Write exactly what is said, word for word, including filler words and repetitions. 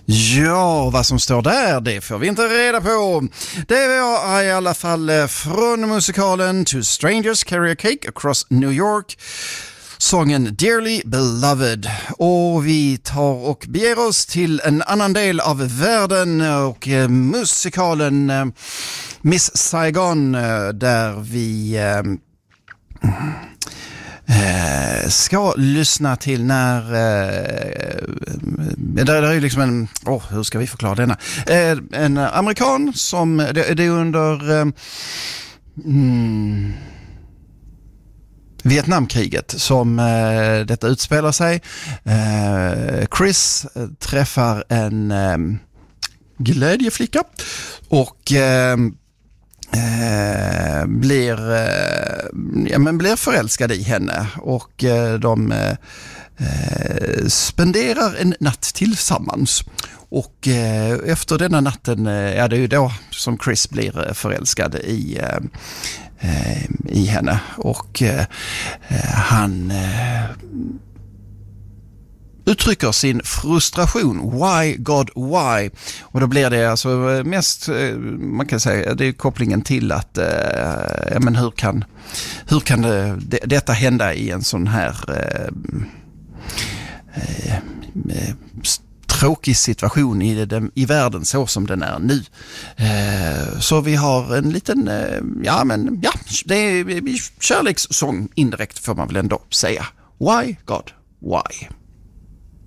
Ja, vad som står där, det får vi inte reda på. Det var i alla fall från musikalen To Strangers Carry a Cake Across New York, sången Dearly Beloved. Och vi tar och beger oss till en annan del av världen och musikalen Miss Saigon, där vi Eh, ska lyssna till när eh, det, det är ju liksom en oh, hur ska vi förklara denna eh, en amerikan som det, det är under eh, mm, Vietnamkriget som eh, detta utspelar sig. eh, Chris träffar en eh, glädjeflicka och eh, Eh, blir eh, ja, men blir förälskad i henne och eh, de eh, spenderar en natt tillsammans och eh, efter denna natten eh, ja, det är ju då som Chris blir förälskad i eh, i henne och eh, han eh, uttrycker sin frustration. Why God, why? Och då blir det alltså mest, man kan säga, det är kopplingen till att eh, ja, men hur kan hur kan det, det, detta hända i en sån här eh, eh, tråkig situation i, den, i världen så som den är nu. Eh, så vi har en liten, eh, ja men ja, det är kärlekssång indirekt får man väl ändå säga. Why God, why?